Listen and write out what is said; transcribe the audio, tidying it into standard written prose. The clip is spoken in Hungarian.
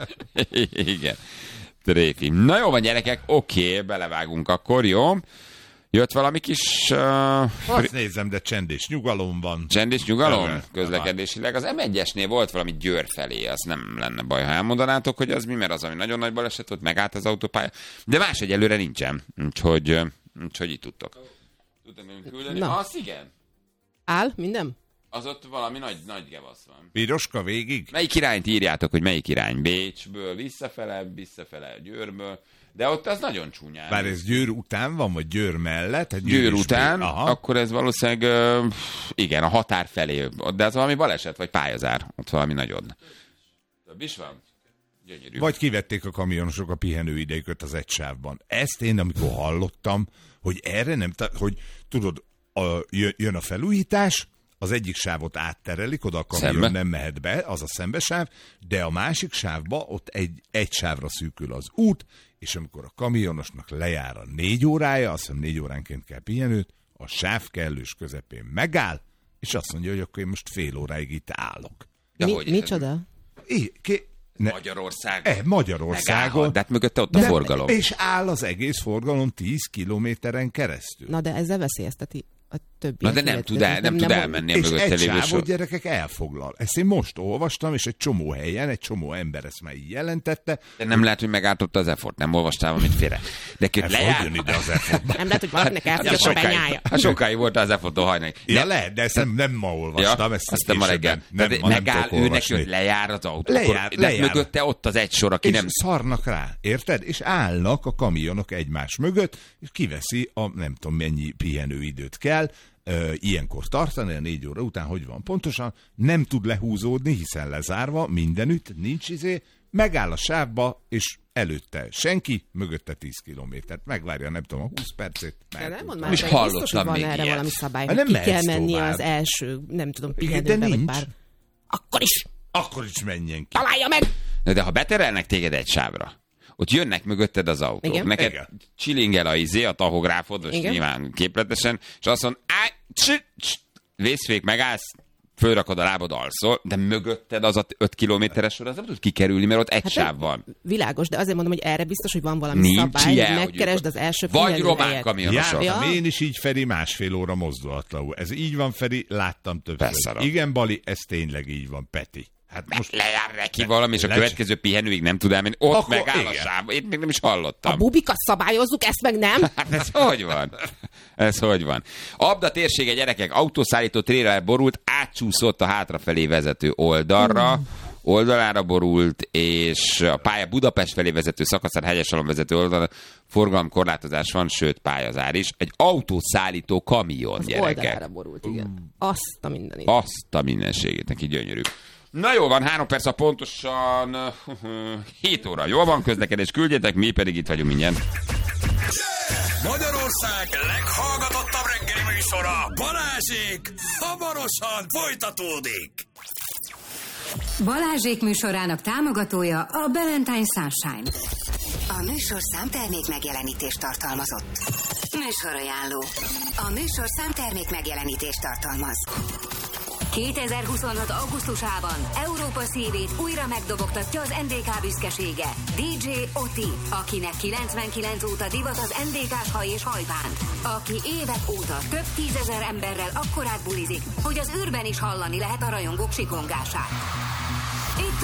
Igen. Tréfi. Na jó van, gyerekek, oké, belevágunk akkor, jó? Jött valami kis... Azt nézem, de csend és nyugalom van. Csend és nyugalom? Közlekedésileg. Az M1-esnél volt valami Győr felé, az nem lenne baj, ha elmondanátok, hogy az mi, mert az, ami nagyon nagy baleset volt, megállt az autópálya. De más egyelőre nincsen, úgyhogy így tudtok. Tudtam én küldeni? Az igen. Áll minden? Az ott valami nagy gevasz van. Piroska végig? Melyik irányt írjátok, hogy melyik irány? Bécsből, visszafele Győrből. De ott az nagyon csúnyán. Bár ez Győr után van, vagy Győr mellett? Hát Győr után, akkor ez valószínűleg, igen, a határ felé. De az valami baleset, vagy pályazár. Ott valami nagyon. Több is van? Gyönyörű. Vagy kivették a kamionosok a pihenőidejüket az egy sávban. Ezt én, amikor hallottam, hogy erre nem, hogy tudod, jön a felújítás, az egyik sávot átterelik, oda a kamion nem mehet be, az a szembesáv, de a másik sávba ott egy sávra szűkül az út, és amikor a kamionosnak lejár a 4 órája, azt hiszem 4 óránként kell pihenőt, a sáv kellős közepén megáll, és azt mondja, hogy akkor én most fél óráig itt állok. Micsoda? Magyarországon. De hát mögötte ott a forgalom. És áll az egész forgalom 10 kilométeren keresztül. Na de ezzel veszélyezteti a többi. Na de nem tud elmenni a mögötte lévő sor. És egy sávot, gyerekek, elfoglal. Ezt én most olvastam, és egy csomó helyen, egy csomó ember ezt már így jelentette. De nem lehet, hogy megáltotta az effort, nem olvastál valamit félre. De ki lejár. Ide az effort. Nem lehet, hogy valakinek elfogyott a benyája. Sokáig volt az efforttól hajnani. Ja, lehet, de ezt nem ma olvastam. Aztán ma reggel. Megáll ő neki, hogy lejár az autó. De mögötte ott az egy sor, aki nem... szarnak rá, érted? És állnak a kamionok egymás mögött, és kiveszi a nem tudom mennyi pihenőidőt kell, ilyenkor tartani, a 4 óra után, hogy van pontosan, nem tud lehúzódni, hiszen lezárva, mindenütt, nincs megáll a sávba, és előtte senki, mögötte 10 kilométert. Megvárja, nem tudom, a 20 percet. Nem mondd már, biztos, hogy van erre valami szabály, hogy ki kell menni az első, nem tudom, pihenőbe, vagy bár... Akkor is menjen ki. Találja meg! De ha beterelnek téged egy sávra, ott jönnek mögötted az autók. Igen. Neked csilingel a tahográfod, most nyilván képletesen, és azt mondod, vészfék, megállsz, fölrakod a lábad, alszol, de mögötted az a 5 kilométeres sor, az nem tud kikerülni, mert ott egy sáv van. Világos, de azért mondom, hogy erre biztos, hogy van valami szabály, hogy megkeresd az első vagy román kamionosok. Én is így, Feri, 1,5 óra mozdulatlanul. Ez így van, Feri, láttam többször. Beszarok. Igen, Bali, ez tényleg így van, Peti. Hát most lejár neki valami, és a következő pihenőig nem tud elmenni. Ott akkor megáll a sáv. Én még nem is hallottam. A bubikat szabályozzuk, ezt meg nem? Hát ez hogy van? Abda térsége, gyerekek, autószállító tréler borult, átcsúszott a hátrafelé vezető oldalára borult, és a pálya Budapest felé vezető szakaszán, Hegyesalon vezető oldalon forgalomkorlátozás van, sőt pályazár is. Egy autószállító kamion, az gyerekek. Oldalára borult, igen. Azt a mindenit. Azt a mindenségét, neki gyönyörű. Na jó van, 3 perc a pontosan 7 óra. Jól van, közlekedés küldjetek, mi pedig itt vagyunk mindjárt. Magyarország leghallgatottabb reggeli műsora, Balázsék, hamarosan folytatódik. Balázsék műsorának támogatója a Valentine Sunshine. A műsorszám termék megjelenítést tartalmazott. Műsorajánló. A műsorszám termék megjelenítést tartalmaz. 2026. augusztusában Európa szívét újra megdobogtatja az NDK büszkesége. DJ Oti, akinek 99 óta divat az NDK-s haj és hajbánd. Aki évek óta több 10 000 emberrel akkorát bulizik, hogy az űrben is hallani lehet a rajongók sikongását. Itt